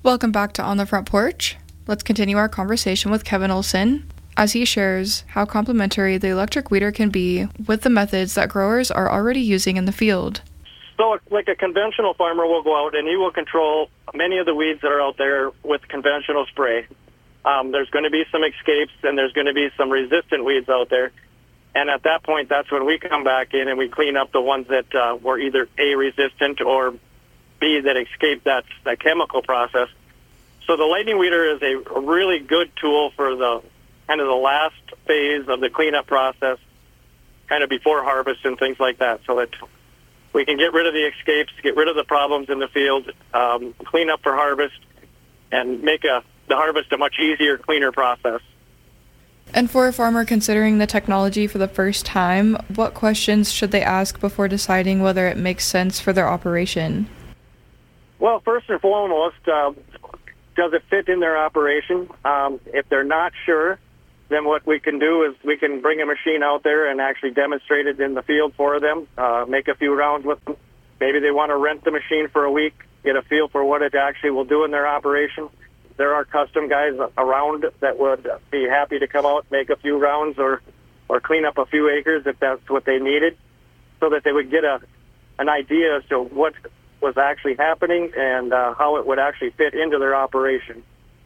Welcome back to On the Front Porch. Let's continue our conversation with Kevin Olson as he shares how complementary the electric weeder can be with the methods that growers are already using in the field. So like a conventional farmer will go out and he will control many of the weeds that are out there with conventional spray. There's going to be some escapes and there's going to be some resistant weeds out there. And at that point, that's when we come back in and we clean up the ones that were either A, resistant, or B, that escaped that chemical process. So the lightning weeder is a really good tool for the kind of the last phase of the cleanup process, kind of before harvest and things like that, so that we can get rid of the escapes, get rid of the problems in the field, clean up for harvest, and make the harvest a much easier, cleaner process. And for a farmer considering the technology for the first time, what questions should they ask before deciding whether it makes sense for their operation? Well, first and foremost, does it fit in their operation? If they're not sure, then what we can do is we can bring a machine out there and actually demonstrate it in the field for them, make a few rounds with them. Maybe they want to rent the machine for a week, get a feel for what it actually will do in their operation. There are custom guys around that would be happy to come out, make a few rounds or clean up a few acres if that's what they needed, so that they would get an idea as to what was actually happening and how it would actually fit into their operation.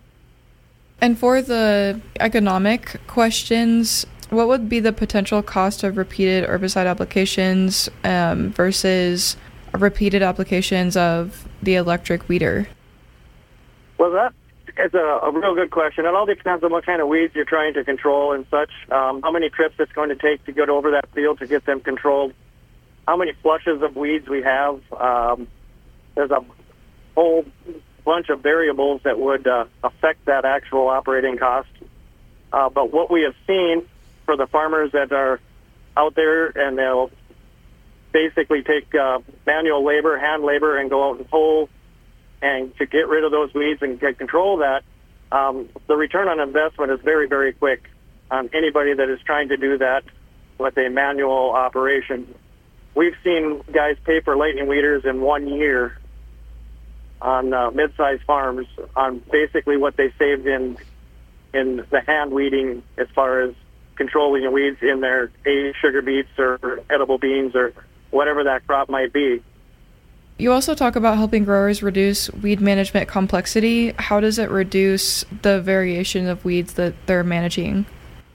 And for the economic questions, what would be the potential cost of repeated herbicide applications versus repeated applications of the electric weeder? Well, that is a real good question. It all depends on what kind of weeds you're trying to control and such, how many trips it's going to take to get over that field to get them controlled, how many flushes of weeds we have. There's a whole bunch of variables that would affect that actual operating cost. But what we have seen for the farmers that are out there, and they'll basically take manual labor, hand labor, and go out and pull and to get rid of those weeds and get control of that, the return on investment is very, very quick on anybody that is trying to do that with a manual operation. We've seen guys pay for lightning weeders in 1 year on mid-sized farms on basically what they saved in the hand weeding as far as controlling the weeds in their sugar beets or edible beans or whatever that crop might be. You also talk about helping growers reduce weed management complexity. How does it reduce the variation of weeds that they're managing?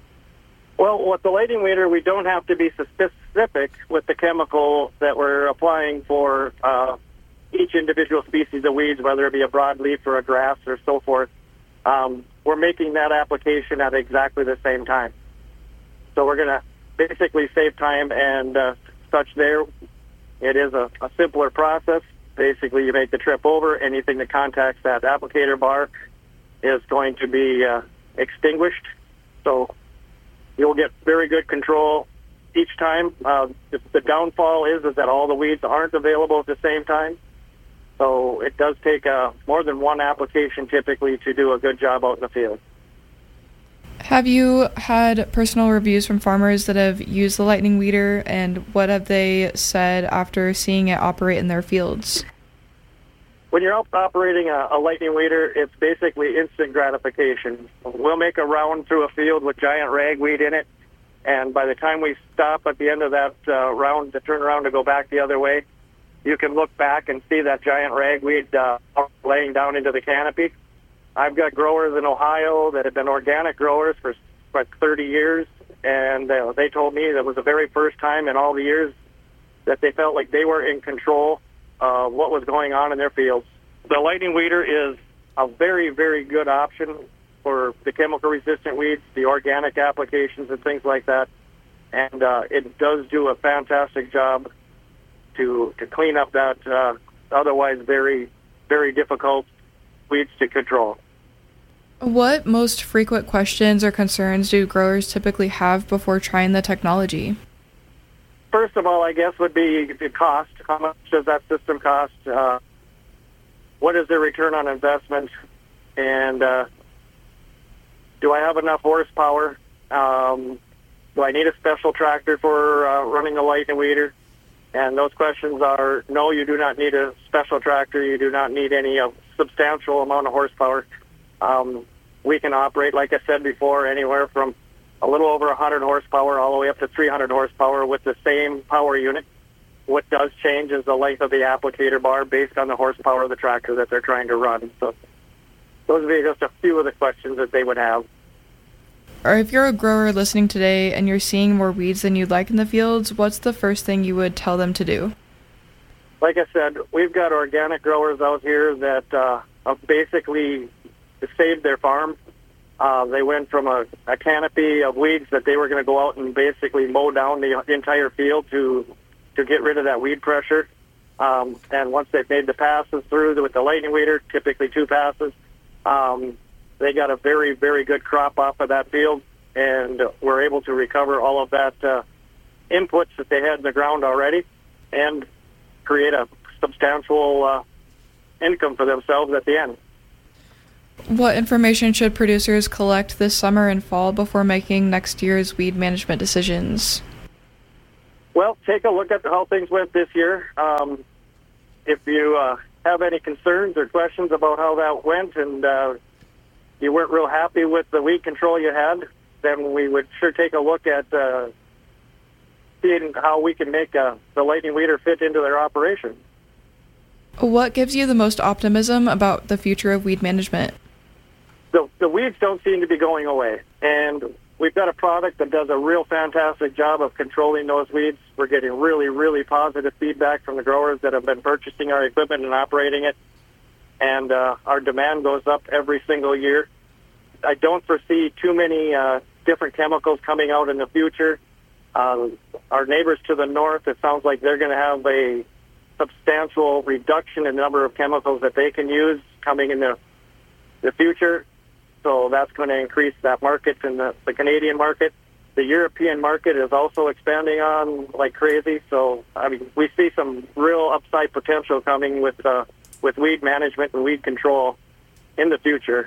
Well, with the lightning weeder, we don't have to be specific with the chemical that we're applying for each individual species of weeds, whether it be a broadleaf or a grass or so forth. We're making that application at exactly the same time. So we're going to basically save time and such there. It is a simpler process. Basically, you make the trip over. Anything that contacts that applicator bar is going to be extinguished. So you'll get very good control each time. The downfall is that all the weeds aren't available at the same time. So it does take more than one application typically to do a good job out in the field. Have you had personal reviews from farmers that have used the lightning weeder, and what have they said after seeing it operate in their fields? When you're operating a lightning weeder, it's basically instant gratification. We'll make a round through a field with giant ragweed in it, and by the time we stop at the end of that round to turn around to go back the other way, you can look back and see that giant ragweed laying down into the canopy. I've got growers in Ohio that have been organic growers for like 30 years, and they told me that was the very first time in all the years that they felt like they were in control of what was going on in their fields. The lightning weeder is a very, very good option for the chemical-resistant weeds, the organic applications and things like that, and it does do a fantastic job to clean up that otherwise very, very difficult weeds to control. What most frequent questions or concerns do growers typically have before trying the technology? First of all, I guess, would be the cost. How much does that system cost? What is the return on investment? And do I have enough horsepower? Do I need a special tractor for running the lightning weeder? And those questions are, no, you do not need a special tractor. You do not need any substantial amount of horsepower. We can operate, like I said before, anywhere from a little over 100 horsepower all the way up to 300 horsepower with the same power unit. What does change is the length of the applicator bar based on the horsepower of the tractor that they're trying to run. So those would be just a few of the questions that they would have. Or if you're a grower listening today and you're seeing more weeds than you'd like in the fields, what's the first thing you would tell them to do? Like I said, we've got organic growers out here that have basically saved their farm. They went from a canopy of weeds that they were going to go out and basically mow down the entire field to get rid of that weed pressure. And once they've made the passes through with the lightning weeder, typically 2 passes, they got a very, very good crop off of that field, and were able to recover all of that inputs that they had in the ground already and create a substantial income for themselves at the end. What information should producers collect this summer and fall before making next year's weed management decisions? Well, take a look at how things went this year. If you have any concerns or questions about how that went and you weren't real happy with the weed control you had, then we would sure take a look at seeing how we can make the lightning weeder fit into their operation. What gives you the most optimism about the future of weed management? The weeds don't seem to be going away, and we've got a product that does a real fantastic job of controlling those weeds. We're getting really, really positive feedback from the growers that have been purchasing our equipment and operating it, and our demand goes up every single year. I don't foresee too many different chemicals coming out in the future. Our neighbors to the north, it sounds like they're going to have a substantial reduction in the number of chemicals that they can use coming in the future. So that's going to increase that market in the Canadian market. The European market is also expanding on like crazy. So, I mean, we see some real upside potential coming with weed management and weed control in the future.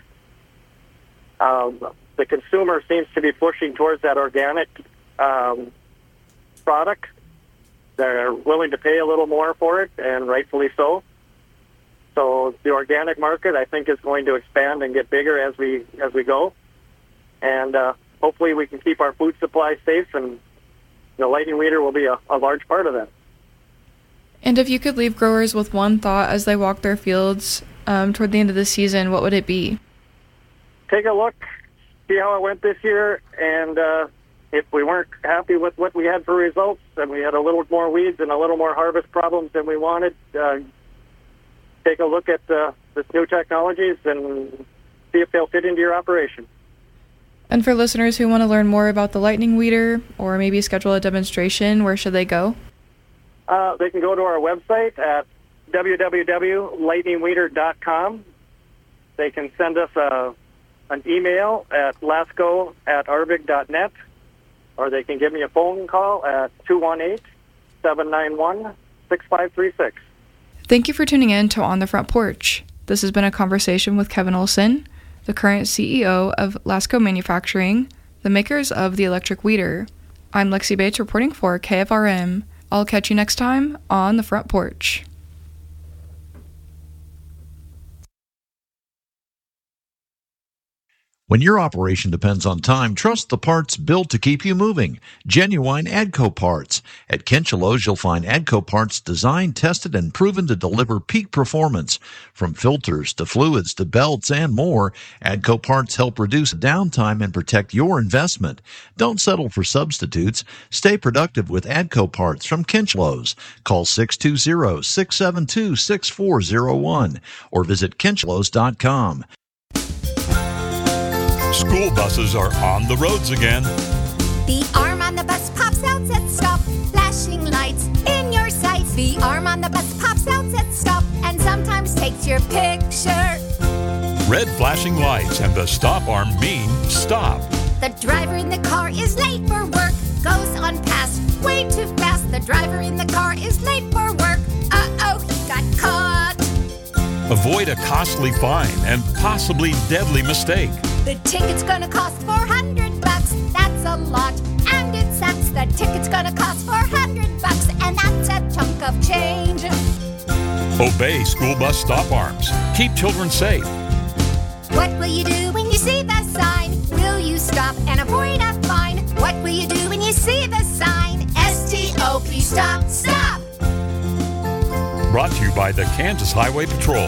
The consumer seems to be pushing towards that organic product. They're willing to pay a little more for it, and rightfully so. So the organic market, I think, is going to expand and get bigger as we go. And hopefully we can keep our food supply safe, and the lightning weeder will be a large part of that. And if you could leave growers with one thought as they walk their fields toward the end of the season, what would it be? Take a look, see how it went this year, and if we weren't happy with what we had for results, and we had a little more weeds and a little more harvest problems than we wanted, take a look at this new technologies and see if they'll fit into your operation. And for listeners who want to learn more about the lightning weeder or maybe schedule a demonstration, where should they go? They can go to our website at www.lightningweeder.com. They can send us an email at lasco@arvig.net, or they can give me a phone call at 218-791-6536. Thank you for tuning in to On the Front Porch. This has been a conversation with Kevin Olson, the current CEO of Lasco Manufacturing, the makers of the electric weeder. I'm Lexi Bates reporting for KFRM. I'll catch you next time on the Front Porch. When your operation depends on time, trust the parts built to keep you moving. Genuine AGCO parts. At Kinchelo's, you'll find AGCO parts designed, tested, and proven to deliver peak performance. From filters to fluids to belts and more, AGCO parts help reduce downtime and protect your investment. Don't settle for substitutes. Stay productive with AGCO parts from Kinchelo's. Call 620-672-6401 or visit kinchelos.com. School buses are on the roads again. The arm on the bus pops out, says stop. Flashing lights in your sights. The arm on the bus pops out, says stop, and sometimes takes your picture. Red flashing lights and the stop arm mean stop. The driver in the car is late for work. Goes on past way too fast. The driver in the car is late for work. Uh-oh, he got caught. Avoid a costly fine and possibly deadly mistake. The ticket's gonna cost $400. That's a lot, and it sucks. The ticket's gonna cost $400, and that's a total. of change. Obey school bus stop arms. Keep children safe. What will you do when you see the sign? Will you stop and avoid a fine? What will you do when you see the sign? S-T-O-P, stop, stop! Brought to you by the Kansas Highway Patrol.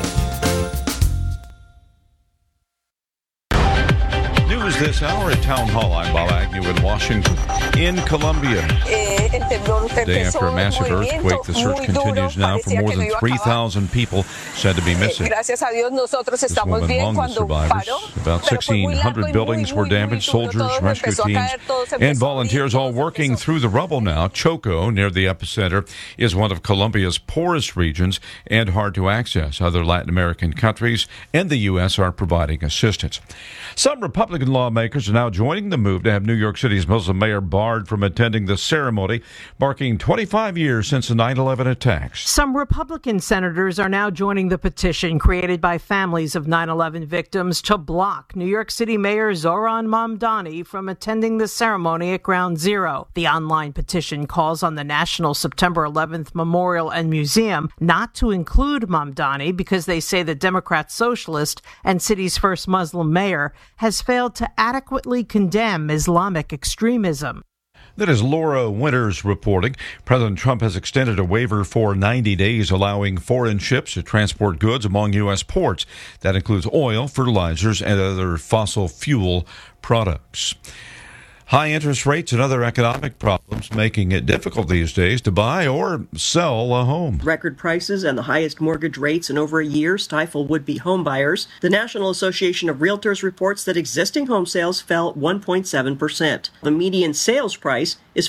News this hour at Town Hall. I'm Bob Agnew in Washington. In Colombia, day after a massive earthquake, the search continues now for more than 3,000 people said to be missing. This woman among the survivors. About 1,600 buildings were damaged. Soldiers, rescue teams, and volunteers all working through the rubble now. Choco, near the epicenter, is one of Colombia's poorest regions and hard to access. Other Latin American countries and the U.S. are providing assistance. Some Republican lawmakers are now joining the move to have New York City's Muslim mayor barred from attending the ceremony, marking 25 years since the 9/11 attacks. Some Republican senators are now joining the petition created by families of 9/11 victims to block New York City Mayor Zohran Mamdani from attending the ceremony at Ground Zero. The online petition calls on the National September 11th Memorial and Museum not to include Mamdani because they say the Democrat socialist and city's first Muslim mayor has failed to adequately condemn Islamic extremism. That is Laura Winters reporting. President Trump has extended a waiver for 90 days allowing foreign ships to transport goods among U.S. ports. That includes oil, fertilizers, and other fossil fuel products. High interest rates and other economic problems making it difficult these days to buy or sell a home. Record prices and the highest mortgage rates in over a year stifle would-be home buyers. The National Association of Realtors reports that existing home sales fell 1.7%. The median sales price is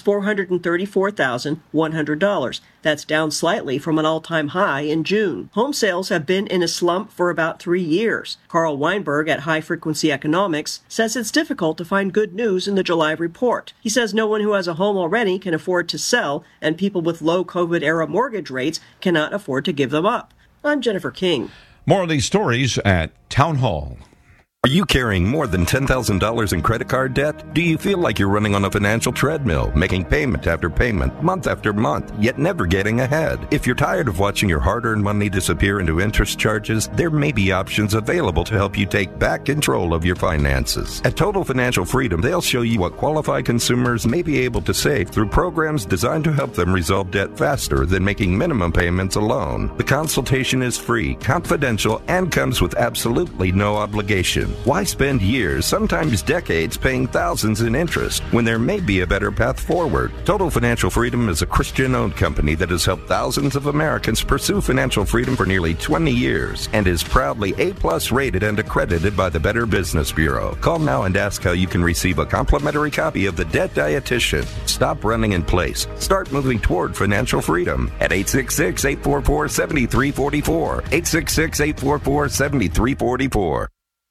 $434,100. That's down slightly from an all-time high in June. Home sales have been in a slump for about 3 years. Carl Weinberg at High Frequency Economics says it's difficult to find good news in the July report. He says no one who has a home already can afford to sell, and people with low COVID-era mortgage rates cannot afford to give them up. I'm Jennifer King. More of these stories at Town Hall. Are you carrying more than $10,000 in credit card debt? Do you feel like you're running on a financial treadmill, making payment after payment, month after month, yet never getting ahead? If you're tired of watching your hard-earned money disappear into interest charges, there may be options available to help you take back control of your finances. At Total Financial Freedom, they'll show you what qualified consumers may be able to save through programs designed to help them resolve debt faster than making minimum payments alone. The consultation is free, confidential, and comes with absolutely no obligation. Why spend years, sometimes decades, paying thousands in interest when there may be a better path forward? Total Financial Freedom is a Christian-owned company that has helped thousands of Americans pursue financial freedom for nearly 20 years and is proudly A+ rated and accredited by the Better Business Bureau. Call now and ask how you can receive a complimentary copy of The Debt Dietitian. Stop running in place. Start moving toward financial freedom at 866-844-7344. 866-844-7344.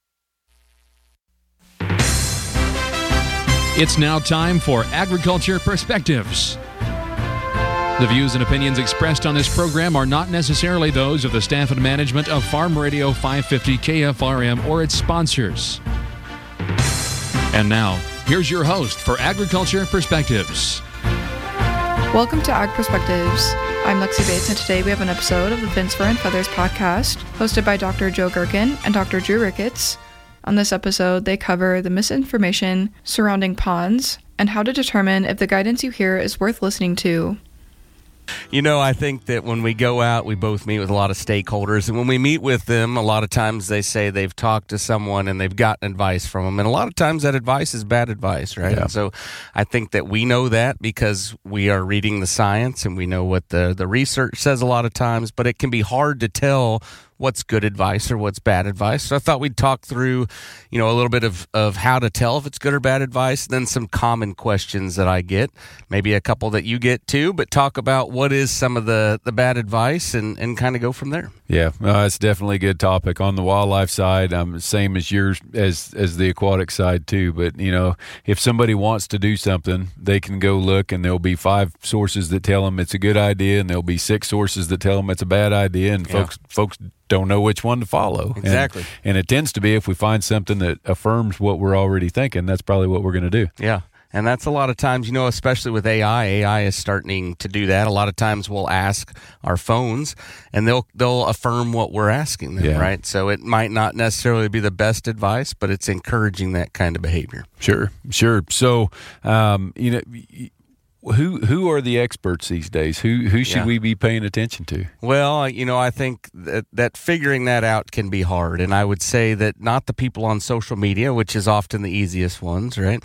It's now time for Agriculture Perspectives. The views and opinions expressed on this program are not necessarily those of the staff and management of Farm Radio 550 KFRM or its sponsors. And now, here's your host for Agriculture Perspectives. Welcome to Ag Perspectives. I'm Lexi Bates, and today we have an episode of the Vince Fur and Feathers podcast, hosted by Dr. Joe Gerken and Dr. Drew Ricketts. On this episode, they cover the misinformation surrounding ponds and how to determine if the guidance you hear is worth listening to. You know, I think that when we go out, we both meet with a lot of stakeholders. And when we meet with them, a lot of times they say they've talked to someone and they've gotten advice from them. And a lot of times that advice is bad advice, right? Yeah. And so I think that we know that because we are reading the science and we know what the research says a lot of times. But it can be hard to tell what's good advice or what's bad advice. So I thought we'd talk through, a little bit of how to tell if it's good or bad advice, then some common questions that I get, maybe a couple that you get too, but talk about what is some of the bad advice and kind of go from there. Yeah, it's definitely a good topic. On the wildlife side, same as yours as the aquatic side too. But, if somebody wants to do something, they can go look and there'll be 5 sources that tell them it's a good idea and there'll be 6 sources that tell them it's a bad idea, and folks don't know which one to follow. Exactly. And it tends to be if we find something that affirms what we're already thinking, that's probably what we're going to do. Yeah. And that's a lot of times, especially with AI is starting to do that. A lot of times we'll ask our phones and they'll affirm what we're asking them, right? So it might not necessarily be the best advice, but it's encouraging that kind of behavior. Sure. So, who are the experts these days? Who should we be paying attention to? Well, I think that figuring that out can be hard. And I would say that not the people on social media, which is often the easiest ones, right?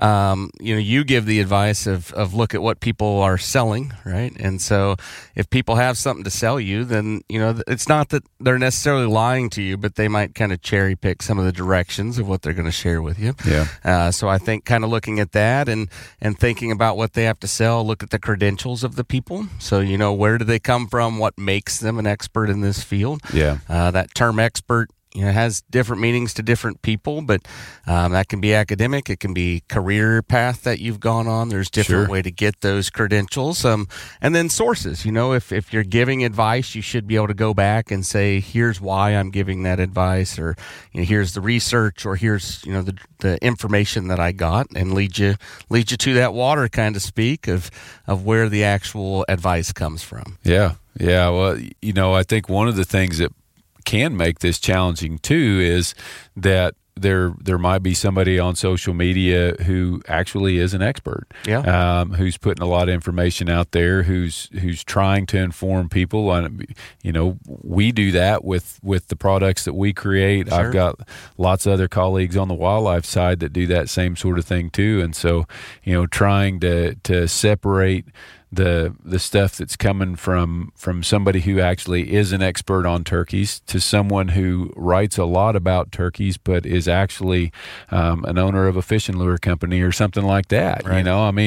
You give the advice of look at what people are selling, right? And so if people have something to sell you, then, it's not that they're necessarily lying to you, but they might kind of cherry pick some of the directions of what they're going to share with you. Yeah. So I think kind of looking at that and thinking about what they have to sell, look at the credentials of the people. So, where do they come from? What makes them an expert in this field? Yeah. That term expert, has different meanings to different people, but that can be academic. It can be career path that you've gone on. There's different way to get those credentials. And then sources, if you're giving advice, you should be able to go back and say, here's why I'm giving that advice, or here's the research, or here's, the information that I got, and lead you to that water, kind of speak, of where the actual advice comes from. Yeah. Well, I think one of the things that can make this challenging too is that there might be somebody on social media who actually is an expert, who's putting a lot of information out there, who's trying to inform people. And we do that with the products that we create. I've got lots of other colleagues on the wildlife side that do that same sort of thing too. And so, trying to separate the stuff that's coming from somebody who actually is an expert on turkeys to someone who writes a lot about turkeys but is actually an owner of a fishing lure company or something like that. Right.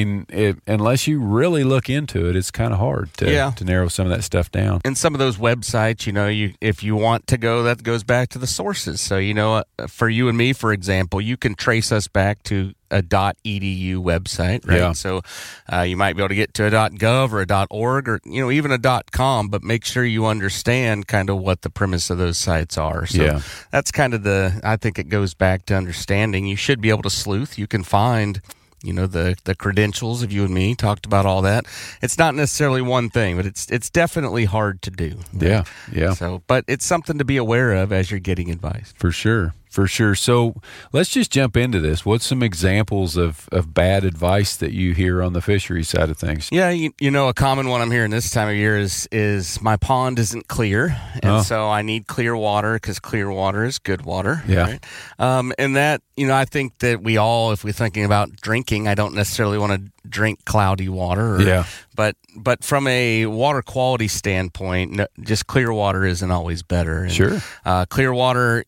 Unless you really look into it, it's kind of hard to narrow some of that stuff down. And some of those websites, if you want to go, that goes back to the sources. So, for you and me, for example, you can trace us back to a .edu website, right? Yeah. So you might be able to get to a .gov or a .org or even a .com, but make sure you understand kind of what the premise of those sites are. So that's kind of I think it goes back to understanding. You should be able to sleuth. You can find the credentials of you and me, talked about all that. It's not necessarily one thing, but it's definitely hard to do. Right? Yeah. So, but it's something to be aware of as you're getting advice. For sure. So let's just jump into this. What's some examples of bad advice that you hear on the fishery side of things? Yeah, a common one I'm hearing this time of year is my pond isn't clear, and so I need clear water because clear water is good water. Yeah. Right? And that, I think that we all, if we're thinking about drinking, I don't necessarily want to drink cloudy water. But from a water quality standpoint, just clear water isn't always better. And, clear water,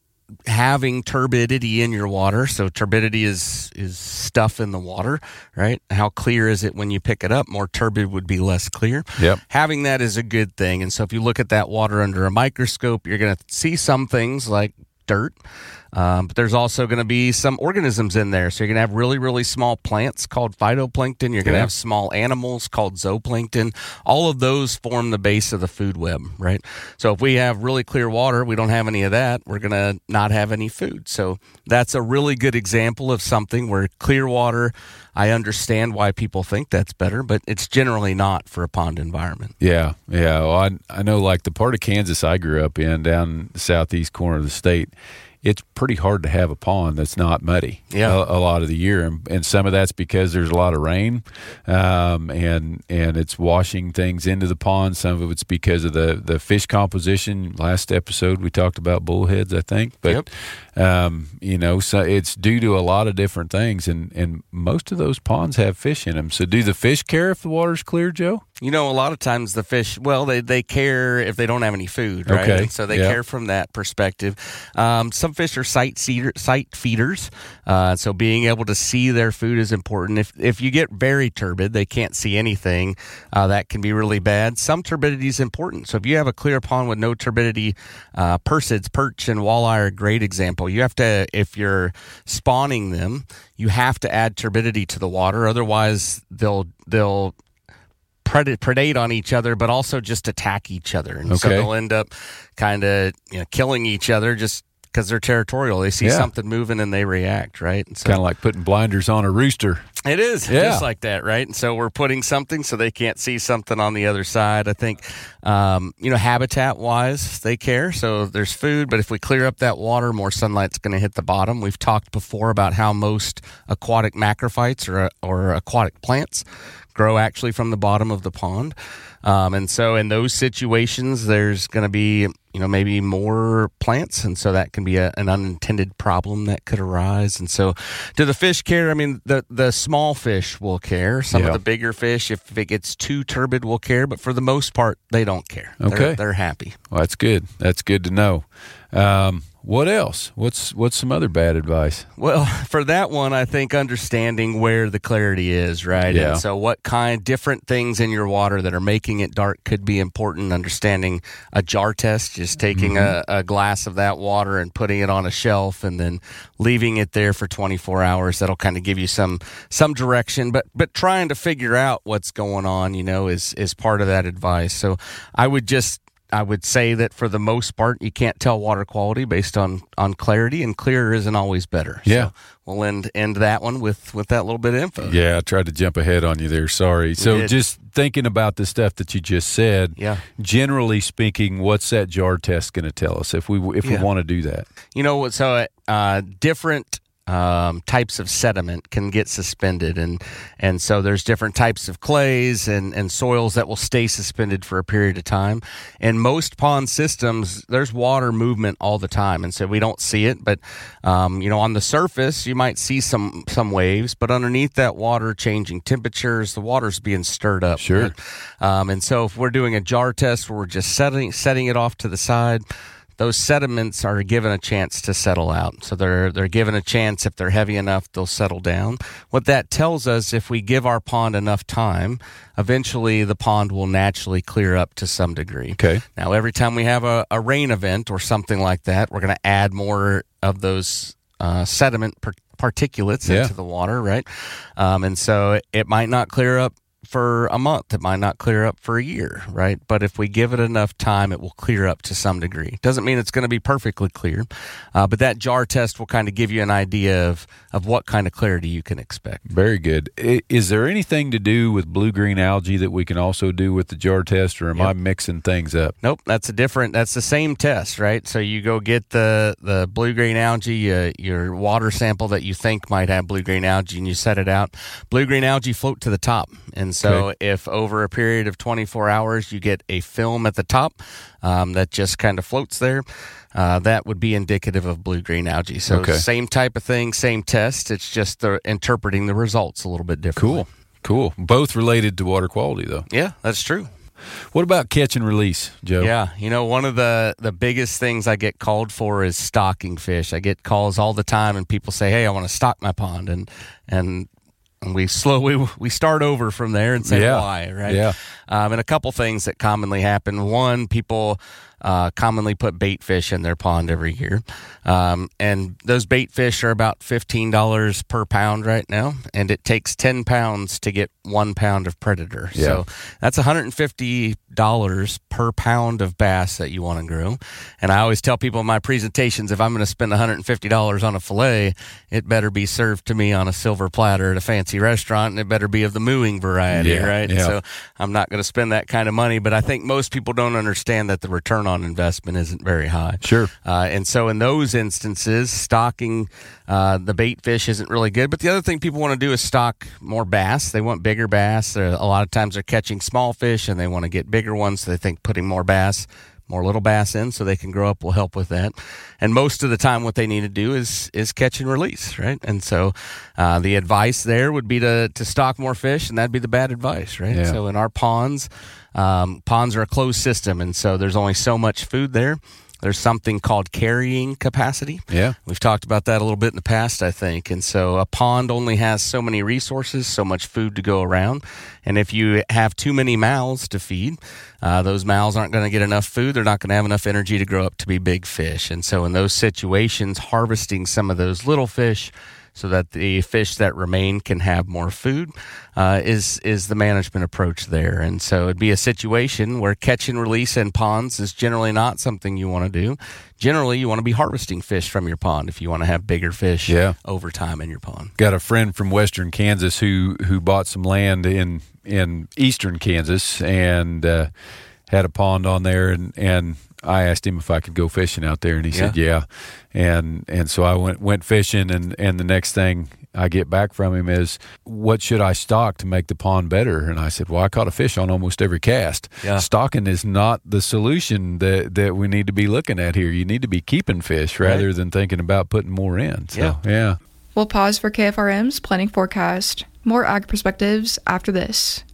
having turbidity in your water. So turbidity is stuff in the water, right? How clear is it when you pick it up? More turbid would be less clear. Yep. Having that is a good thing. And so if you look at that water under a microscope, you're going to see some things like dirt. But there's also going to be some organisms in there. So you're going to have really, really small plants called phytoplankton. You're going to have small animals called zooplankton. All of those form the base of the food web, right? So if we have really clear water, we don't have any of that, we're going to not have any food. So that's a really good example of something where clear water, I understand why people think that's better, but it's generally not for a pond environment. Yeah. Well, I know, like the part of Kansas I grew up in, down the southeast corner of the state, it's pretty hard to have a pond that's not muddy a lot of the year. And some of that's because there's a lot of rain and it's washing things into the pond. Some of it's because of the fish composition. Last episode, we talked about bullheads, I think. But, so it's due to a lot of different things. And most of those ponds have fish in them. So do the fish care if the water's clear, Joe? A lot of times the fish, they care if they don't have any food, right? Okay. And so they care from that perspective. Some fish are sight feeders, so being able to see their food is important. If you get very turbid, they can't see anything. That can be really bad. Some turbidity is important. So if you have a clear pond with no turbidity, persids, perch, and walleye are a great example. You have to, if you're spawning them, you have to add turbidity to the water. Otherwise, they'll predate on each other, but also just attack each other. And so they'll end up kind of killing each other just because they're territorial. They see something moving and they react, right? So, kind of like putting blinders on a rooster. It is just like that, right? And so we're putting something so they can't see something on the other side. I think, habitat-wise, they care. So there's food, but if we clear up that water, more sunlight's going to hit the bottom. We've talked before about how most aquatic macrophytes or aquatic plants grow actually from the bottom of the pond. And so in those situations, there's going to be, maybe more plants. And so that can be an unintended problem that could arise. And so do the fish care? I mean, the small fish will care. Some of the bigger fish, if it gets too turbid, will care. But for the most part, they don't care. Okay. They're happy. Well, that's good. That's good to know. What else? What's some other bad advice? Well, for that one, I think understanding where the clarity is, right? Yeah. And so what kind, different things in your water that are making it dark could be important. Understanding a jar test, just taking a glass of that water and putting it on a shelf and then leaving it there for 24 hours. That'll kind of give you some direction, but trying to figure out what's going on, is part of that advice. So I would say that for the most part, you can't tell water quality based on clarity, and clearer isn't always better. Yeah. So we'll end that one with that little bit of info. Yeah, I tried to jump ahead on you there. Sorry. So just thinking about the stuff that you just said, generally speaking, what's that jar test going to tell us if we want to do that? Different types of sediment can get suspended, and so there's different types of clays and soils that will stay suspended for a period of time. In most pond systems, there's water movement all the time, and so we don't see it, but on the surface you might see some waves, but underneath that water, changing temperatures, the water's being stirred up. Sure. Right? And so if we're doing a jar test where we're just setting it off to the side, those sediments are given a chance to settle out. So they're given a chance, if they're heavy enough, they'll settle down. What that tells us, if we give our pond enough time, eventually the pond will naturally clear up to some degree. Okay. Now, every time we have a rain event or something like that, we're going to add more of those sediment particulates into the water, right? And so it might not clear up for a month. It might not clear up for a year, right? But if we give it enough time, it will clear up to some degree. Doesn't mean it's going to be perfectly clear, but that jar test will kind of give you an idea of what kind of clarity you can expect. Very good. Is there anything to do with blue-green algae that we can also do with the jar test, or am I mixing things up? Nope, that's the same test, right? So you go get the blue-green algae, your water sample that you think might have blue-green algae, and you set it out. Blue-green algae float to the top, and so if over a period of 24 hours you get a film at the top that just kind of floats there, that would be indicative of blue-green algae. So same type of thing, same test. It's just interpreting the results a little bit differently. Cool. Both related to water quality, though. Yeah, that's true. What about catch and release, Joe? Yeah, one of the biggest things I get called for is stocking fish. I get calls all the time, and people say, "Hey, I want to stock my pond," and we start over from there and say why, right? Yeah. And a couple things that commonly happen. One, people commonly put bait fish in their pond every year. And those bait fish are about $15 per pound right now. And it takes 10 pounds to get 1 pound of predator. Yeah. So that's $150 per pound of bass that you want to grow. And I always tell people in my presentations, if I'm going to spend $150 on a fillet, it better be served to me on a silver platter at a fancy restaurant, and it better be of the mooing variety, right? Yeah. So I'm not going to spend that kind of money, but I think most people don't understand that the return on investment isn't very high. Sure. And so in those instances, stocking the bait fish isn't really good. But the other thing people want to do is stock more bass. They want bigger bass. A lot of times they're catching small fish and they want to get bigger ones, so they think putting more little bass in so they can grow up will help with that. And most of the time what they need to do is catch and release, right? And so the advice there would be to stock more fish, and that'd be the bad advice, right? Yeah. So in our ponds are a closed system, and so there's only so much food there. There's something called carrying capacity. Yeah. We've talked about that a little bit in the past, I think. And so a pond only has so many resources, so much food to go around. And if you have too many mouths to feed, those mouths aren't going to get enough food. They're not going to have enough energy to grow up to be big fish. And so in those situations, harvesting some of those little fish, so that the fish that remain can have more food, is the management approach there. And so it'd be a situation where catch and release in ponds is generally not something you want to do. Generally, you want to be harvesting fish from your pond if you want to have bigger fish over time in your pond. Got a friend from western Kansas who bought some land in eastern Kansas and had a pond on there, and I asked him if I could go fishing out there, and he said yeah. And so I went fishing, and the next thing I get back from him is, what should I stock to make the pond better? And I said, well, I caught a fish on almost every cast. Yeah. Stocking is not the solution that we need to be looking at here. You need to be keeping fish rather than thinking about putting more in. So, yeah. We'll pause for KFRM's planning forecast. More ag perspectives after this.